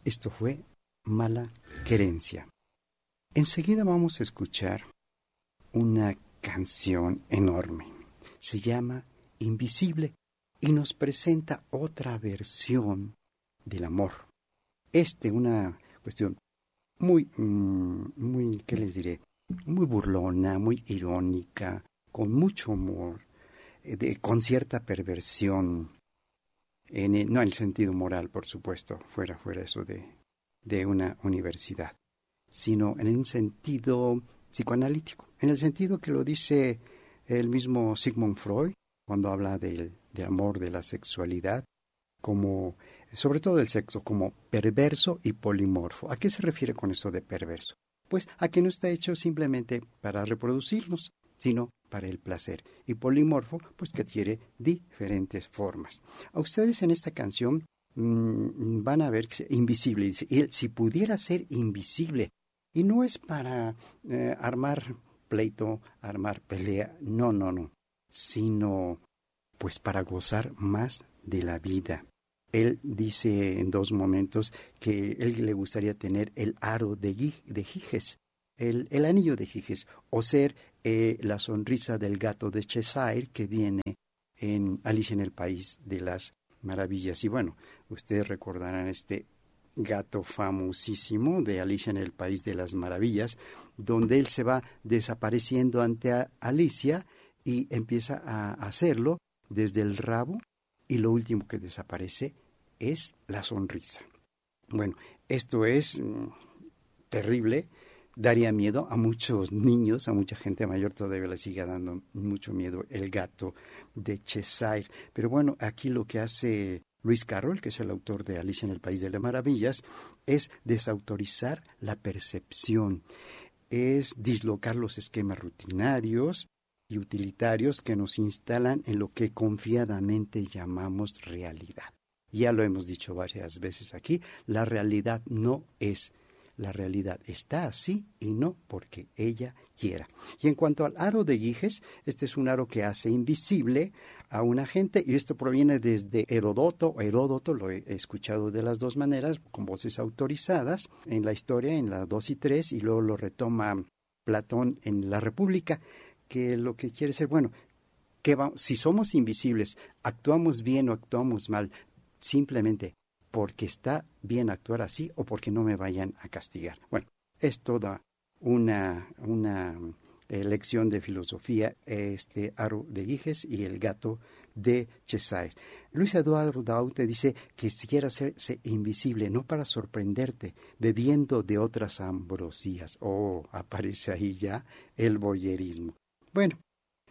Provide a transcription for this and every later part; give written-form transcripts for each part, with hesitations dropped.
Esto fue Mala Querencia. Enseguida vamos a escuchar una canción enorme. Se llama Invisible y nos presenta otra versión del amor. Una cuestión muy, ¿qué les diré? Muy burlona, muy irónica, con mucho humor, con cierta perversión, no en el sentido moral, por supuesto, fuera eso de una universidad, sino en un sentido psicoanalítico, en el sentido que lo dice el mismo Sigmund Freud, cuando habla del amor, de la sexualidad, sobre todo del sexo, como perverso y polimorfo. ¿A qué se refiere con eso de perverso? Pues a que no está hecho simplemente para reproducirnos, sino para el placer. Y polimorfo, pues que adquiere diferentes formas. A ustedes en esta canción van a ver que es invisible. Dice, él si pudiera ser invisible. Y no es para armar pleito, armar pelea, no, sino pues para gozar más de la vida. Él dice en 2 momentos que él le gustaría tener el aro de Giges, el anillo de Giges, o ser la sonrisa del gato de Cheshire que viene en Alicia en el País de las Maravillas. Y bueno, ustedes recordarán este gato famosísimo de Alicia en el País de las Maravillas, donde él se va desapareciendo ante Alicia y empieza a hacerlo desde el rabo, y lo último que desaparece es la sonrisa. Bueno, esto es terrible, daría miedo a muchos niños, a mucha gente mayor todavía le sigue dando mucho miedo el gato de Cheshire. Pero bueno, aquí lo que hace Lewis Carroll, que es el autor de Alicia en el País de las Maravillas, es desautorizar la percepción, es dislocar los esquemas rutinarios y utilitarios que nos instalan en lo que confiadamente llamamos realidad. Ya lo hemos dicho varias veces aquí, la realidad no es. La realidad está así y no porque ella quiera. Y en cuanto al aro de Giges, este es un aro que hace invisible a una gente, y esto proviene desde Heródoto. Heródoto lo he escuchado de las 2 maneras, con voces autorizadas en la historia, en la 2 y 3, y luego lo retoma Platón en la República, que lo que quiere ser, bueno, si somos invisibles, actuamos bien o actuamos mal, simplemente porque está bien actuar así o porque no me vayan a castigar. Bueno, es toda una lección de filosofía, este aro de Giges y el gato de Cheshire. Luis Eduardo Daute dice que si quiere hacerse invisible, no para sorprenderte, bebiendo de otras ambrosías. Aparece ahí ya el voyerismo. Bueno,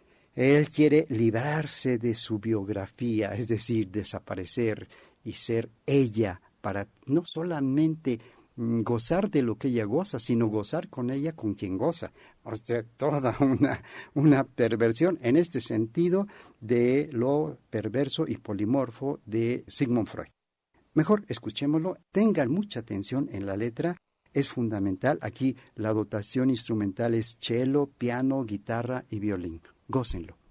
él quiere librarse de su biografía, es decir, desaparecer y ser ella, para no solamente gozar de lo que ella goza, sino gozar con ella con quien goza. O sea, toda una perversión en este sentido de lo perverso y polimorfo de Sigmund Freud. Mejor escuchémoslo, tengan mucha atención en la letra, es fundamental. Aquí la dotación instrumental es cello, piano, guitarra y violín. Gócenlo.